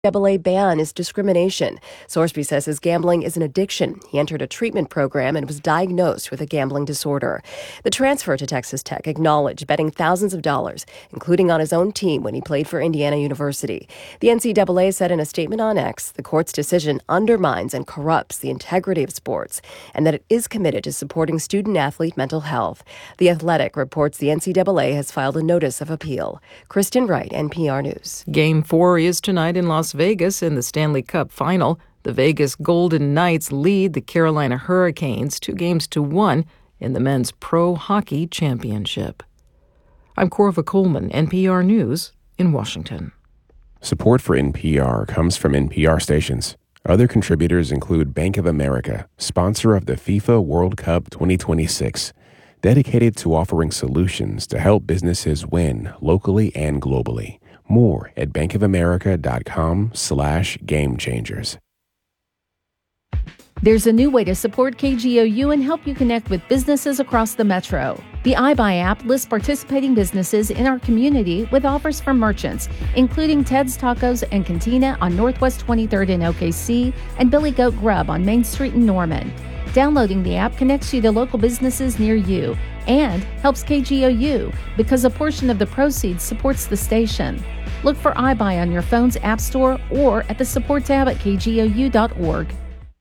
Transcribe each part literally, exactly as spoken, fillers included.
double A ban is discrimination. Sorsby says his gambling is an addiction. He entered a treatment program and was diagnosed with a gambling disorder. The transfer to Texas Tech acknowledged betting thousands of dollars, including on his own team when he played for Indiana University. The N C double A said in a statement on X, the court's decision undermines and corrupts the integrity of sports and that it is committed to supporting student-athlete mental health. The Athletic reports the N C double A has filed a notice of appeal. Kristen Wright, N P R News. Game four is tonight in Las Vegas in the Stanley Cup Final. The Vegas Golden Knights lead the Carolina Hurricanes two games to one in the Men's Pro Hockey Championship. I'm Corva Coleman, N P R News in Washington. Support for N P R comes from N P R stations. Other contributors include Bank of America, sponsor of the FIFA World Cup twenty twenty-six, dedicated to offering solutions to help businesses win locally and globally. More at bankofamerica.com slash game changers. There's a new way to support K G O U and help you connect with businesses across the metro. The iBuy app lists participating businesses in our community with offers from merchants, including Ted's Tacos and Cantina on Northwest twenty-third in O K C and Billy Goat Grub on Main Street in Norman. Downloading the app connects you to local businesses near you and helps K G O U because a portion of the proceeds supports the station. Look for iBuy on your phone's app store or at the support tab at k g o u dot org.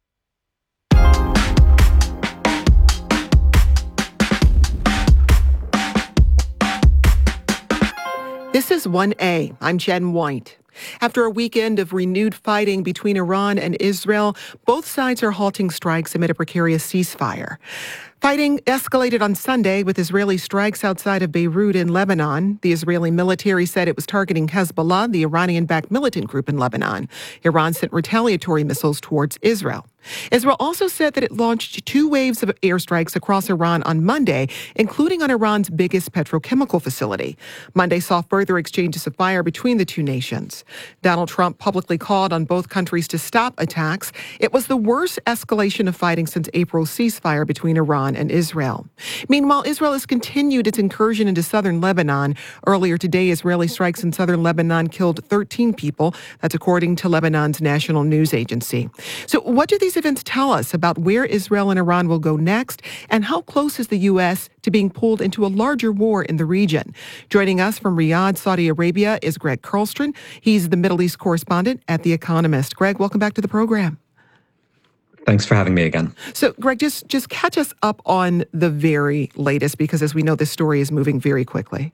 This is one A. I'm Jen White. After a weekend of renewed fighting between Iran and Israel, both sides are halting strikes amid a precarious ceasefire. Fighting escalated on Sunday with Israeli strikes outside of Beirut in Lebanon. The Israeli military said it was targeting Hezbollah, the Iranian-backed militant group in Lebanon. Iran sent retaliatory missiles towards Israel. Israel also said that it launched two waves of airstrikes across Iran on Monday, including on Iran's biggest petrochemical facility. Monday saw further exchanges of fire between the two nations. Donald Trump publicly called on both countries to stop attacks. It was the worst escalation of fighting since April's ceasefire between Iran and Israel. Meanwhile, Israel has continued its incursion into southern Lebanon. Earlier today, Israeli strikes in southern Lebanon killed thirteen people. That's according to Lebanon's national news agency. So what do these events tell us about where Israel and Iran will go next, and how close is the U S to being pulled into a larger war in the region? Joining us from Riyadh, Saudi Arabia, is Greg Karlstrom. He's the Middle East correspondent at The Economist. Greg, welcome back to the program. Thanks for having me again. So, Greg, just, just catch us up on the very latest, because as we know, this story is moving very quickly.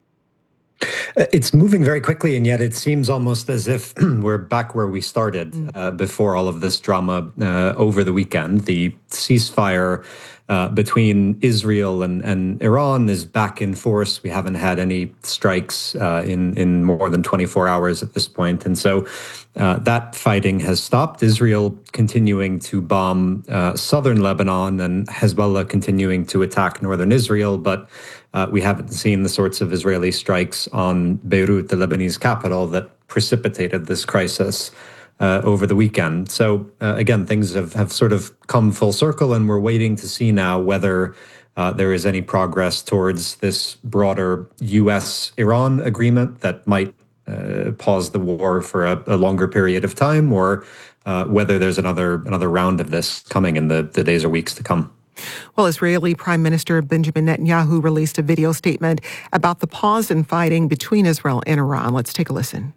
It's moving very quickly, and yet it seems almost as if we're back where we started uh, before all of this drama uh, over the weekend. The ceasefire uh, between Israel and, and Iran is back in force. We haven't had any strikes uh, in, in more than twenty-four hours at this point. And so uh, that fighting has stopped. Israel continuing to bomb uh, southern Lebanon and Hezbollah continuing to attack northern Israel, but Uh, we haven't seen the sorts of Israeli strikes on Beirut, the Lebanese capital, that precipitated this crisis uh, over the weekend. So, uh, again, things have, have sort of come full circle, and we're waiting to see now whether uh, there is any progress towards this broader U S Iran agreement that might uh, pause the war for a, a longer period of time, or uh, whether there's another another round of this coming in the, the days or weeks to come. Well, Israeli Prime Minister Benjamin Netanyahu released a video statement about the pause in fighting between Israel and Iran. Let's take a listen.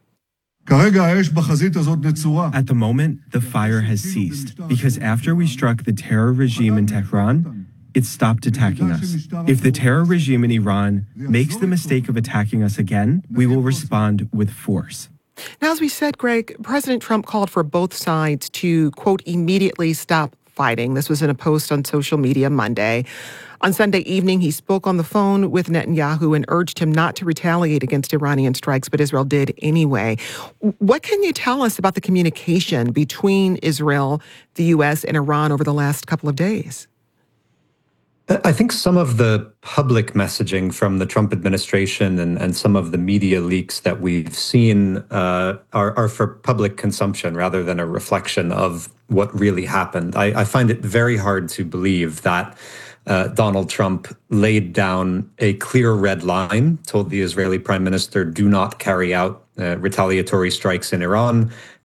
At the moment, the fire has ceased because after we struck the terror regime in Tehran, it stopped attacking us. If the terror regime in Iran makes the mistake of attacking us again, we will respond with force. Now, as we said, Greg, President Trump called for both sides to, quote, immediately stop fighting. This was in a post on social media Monday. On Sunday evening, he spoke on the phone with Netanyahu and urged him not to retaliate against Iranian strikes, but Israel did anyway. What can you tell us about the communication between Israel, the U S, and Iran over the last couple of days? I think some of the public messaging from the Trump administration and, and some of the media leaks that we've seen uh, are, are for public consumption rather than a reflection of what really happened. I, I find it very hard to believe that uh, Donald Trump laid down a clear red line, told the Israeli prime minister, do not carry out uh, retaliatory strikes in Iran,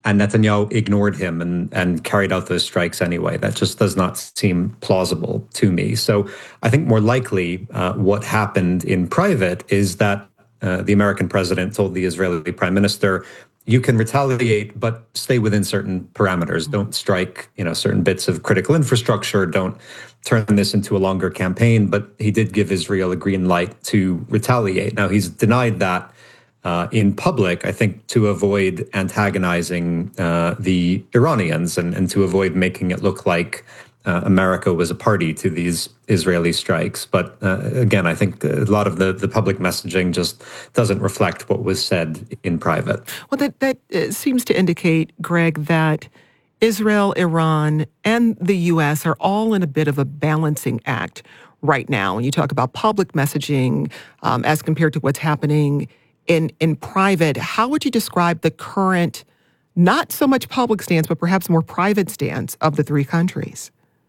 and Netanyahu ignored him and, and carried out those strikes anyway. That just does not seem plausible to me. So I think more likely uh, what happened in private is that uh, the American president told the Israeli prime minister, you can retaliate, but stay within certain parameters. Don't strike, you know, certain bits of critical infrastructure. Don't turn this into a longer campaign. But he did give Israel a green light to retaliate. Now, he's denied that uh, in public, I think, to avoid antagonizing uh, the Iranians and, and to avoid making it look like Uh, America was a party to these Israeli strikes. But uh, again, I think a lot of the, the public messaging just doesn't reflect what was said in private. Well, that, that uh, seems to indicate, Greg, that Israel, Iran, and the U S are all in a bit of a balancing act right now. When you talk about public messaging um, as compared to what's happening in, in private, how would you describe the current, not so much public stance, but perhaps more private stance of the three countries?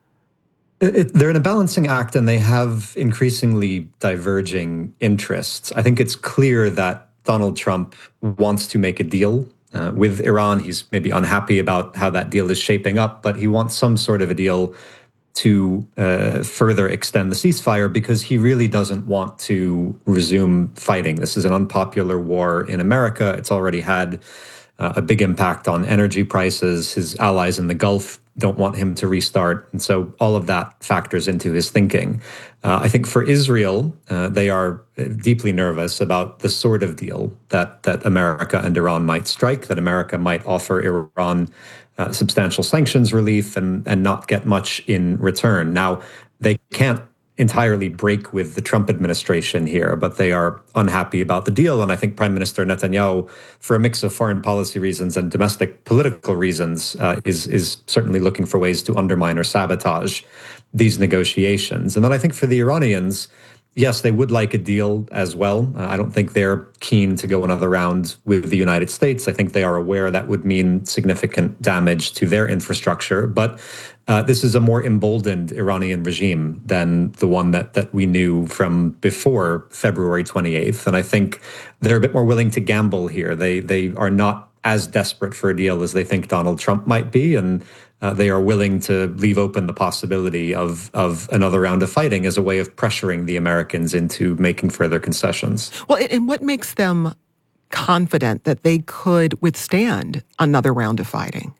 It, they're in a balancing act and they have increasingly diverging interests. I think it's clear that Donald Trump wants to make a deal uh, with Iran. He's maybe unhappy about how that deal is shaping up, but he wants some sort of a deal to uh, further extend the ceasefire because he really doesn't want to resume fighting. This is an unpopular war in America. It's already had uh, a big impact on energy prices. His allies in the Gulf don't want him to restart. And so all of that factors into his thinking. Uh, I think for Israel, uh, they are deeply nervous about the sort of deal that, that America and Iran might strike, that America might offer Iran uh, substantial sanctions relief and, and not get much in return. Now, they can't entirely break with the Trump administration here, but they are unhappy about the deal. And I think Prime Minister Netanyahu, for a mix of foreign policy reasons and domestic political reasons, uh, is, is certainly looking for ways to undermine or sabotage these negotiations. And then I think for the Iranians, yes, they would like a deal as well. Uh, I don't think they're keen to go another round with the United States. I think they are aware that would mean significant damage to their infrastructure. But uh, this is a more emboldened Iranian regime than the one that, that we knew from before February twenty-eighth. And I think they're a bit more willing to gamble here. They, they are not as desperate for a deal as they think Donald Trump might be. And Uh, they are willing to leave open the possibility of, of another round of fighting as a way of pressuring the Americans into making further concessions. Well, and what makes them confident that they could withstand another round of fighting?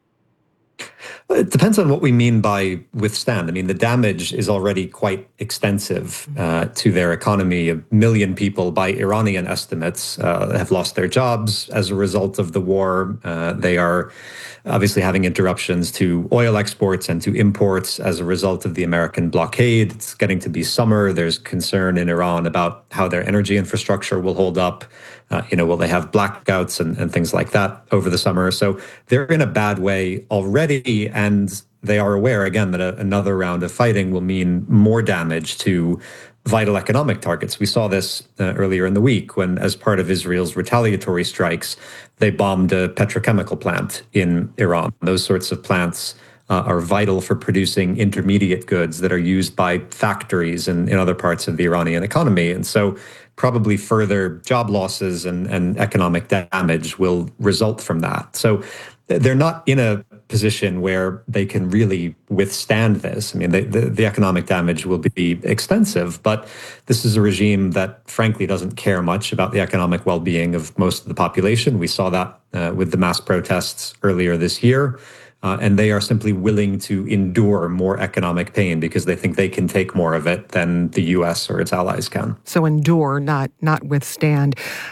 It depends on what we mean by withstand. I mean, the damage is already quite extensive uh, to their economy. A million people, by Iranian estimates, uh, have lost their jobs as a result of the war. Uh, they are obviously having interruptions to oil exports and to imports as a result of the American blockade. It's getting to be summer. There's concern in Iran about how their energy infrastructure will hold up. Uh, you know, will they have blackouts and, and things like that over the summer? So they're in a bad way already, and they are aware, again, that a, another round of fighting will mean more damage to vital economic targets. We saw this uh, earlier in the week when, as part of Israel's retaliatory strikes, they bombed a petrochemical plant in Iran. Those sorts of plants uh, are vital for producing intermediate goods that are used by factories in, in other parts of the Iranian economy. And so probably further job losses and, and economic damage will result from that. So they're not in a position where they can really withstand this. I mean, the, the, the economic damage will be extensive, but this is a regime that frankly doesn't care much about the economic well-being of most of the population. We saw that uh, with the mass protests earlier this year. Uh, and they are simply willing to endure more economic pain because they think they can take more of it than the U S or its allies can. So endure, not not withstand.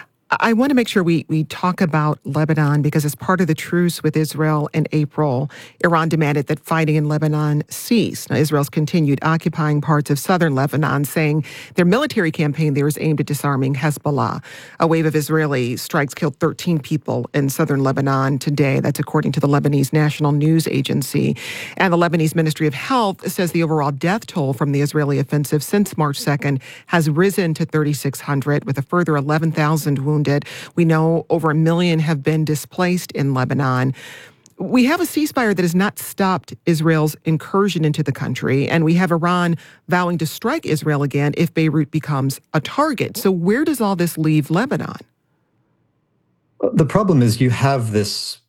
I want to make sure we, we talk about Lebanon because as part of the truce with Israel in April, Iran demanded that fighting in Lebanon cease. Now, Israel's continued occupying parts of southern Lebanon, saying their military campaign there is aimed at disarming Hezbollah. A wave of Israeli strikes killed thirteen people in southern Lebanon today. That's according to the Lebanese National News Agency. And the Lebanese Ministry of Health says the overall death toll from the Israeli offensive since March second has risen to thirty-six hundred, with a further eleven thousand wounded. We know over a million have been displaced in Lebanon. We have a ceasefire that has not stopped Israel's incursion into the country, and we have Iran vowing to strike Israel again if Beirut becomes a target. So where does all this leave Lebanon? The problem is you have this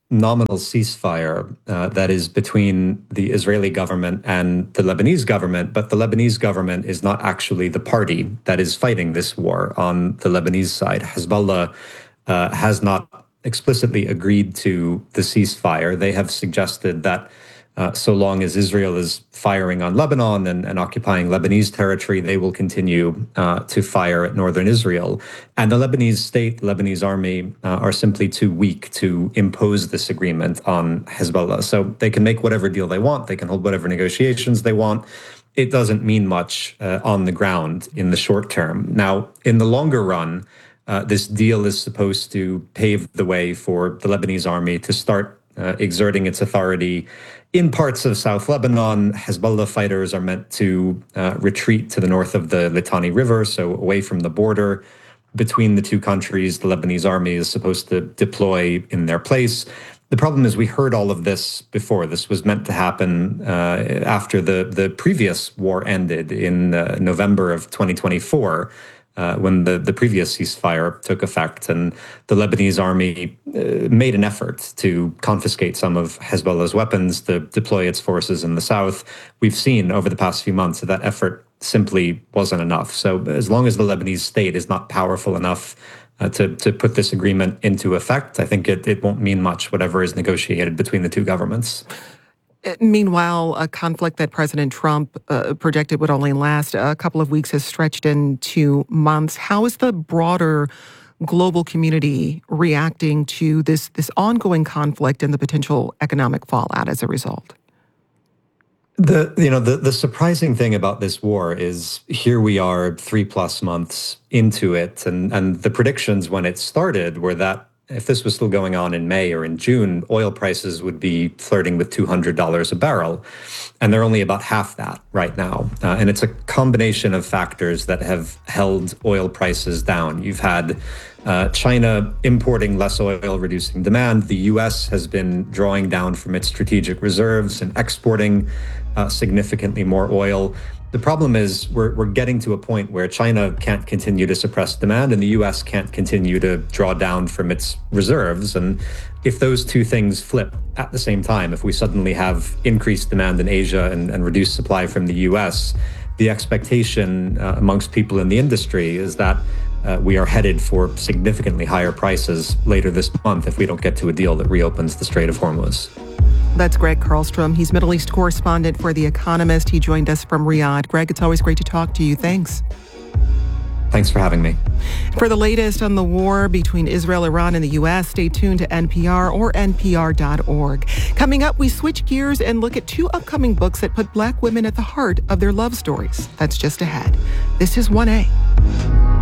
nominal ceasefire uh, that is between the Israeli government and the Lebanese government, but the Lebanese government is not actually the party that is fighting this war on the Lebanese side. Hezbollah uh, has not explicitly agreed to the ceasefire. They have suggested that Uh, so long as Israel is firing on Lebanon and, and occupying Lebanese territory, they will continue uh, to fire at northern Israel. And the Lebanese state, the Lebanese army, uh, are simply too weak to impose this agreement on Hezbollah. So they can make whatever deal they want. They can hold whatever negotiations they want. It doesn't mean much uh, on the ground in the short term. Now, in the longer run, uh, this deal is supposed to pave the way for the Lebanese army to start uh, exerting its authority in parts of South Lebanon. Hezbollah fighters are meant to uh, retreat to the north of the Litani River, so away from the border between the two countries. The Lebanese army is supposed to deploy in their place. The problem is we heard all of this before. This was meant to happen uh, after the, the previous war ended in uh, November of twenty twenty-four. Uh, when the, the previous ceasefire took effect, and the Lebanese army uh, made an effort to confiscate some of Hezbollah's weapons, to deploy its forces in the south. We've seen over the past few months that that effort simply wasn't enough. So as long as the Lebanese state is not powerful enough uh, to, to put this agreement into effect, I think it, it won't mean much, whatever is negotiated between the two governments. Meanwhile, a conflict that President Trump uh, projected would only last a couple of weeks has stretched into months. How is the broader global community reacting to this, this ongoing conflict and the potential economic fallout as a result? The you know the, the surprising thing about this war is here we are three plus months into it, and, and the predictions when it started were that if this was still going on in May or in June, oil prices would be flirting with two hundred dollars a barrel. And they're only about half that right now. Uh, and it's a combination of factors that have held oil prices down. You've had uh, China importing less oil, reducing demand. The U S has been drawing down from its strategic reserves and exporting uh, significantly more oil. The problem is we're, we're getting to a point where China can't continue to suppress demand and the U S can't continue to draw down from its reserves. And if those two things flip at the same time, if we suddenly have increased demand in Asia and, and reduced supply from the U S, the expectation uh, amongst people in the industry is that uh, we are headed for significantly higher prices later this month if we don't get to a deal that reopens the Strait of Hormuz. That's Greg Karlstrom. He's Middle East correspondent for The Economist. He joined us from Riyadh. Greg, it's always great to talk to you. Thanks. Thanks for having me. For the latest on the war between Israel, Iran, and the U S, stay tuned to N P R or N P R dot org. Coming up, we switch gears and look at two upcoming books that put Black women at the heart of their love stories. That's just ahead. This is one A.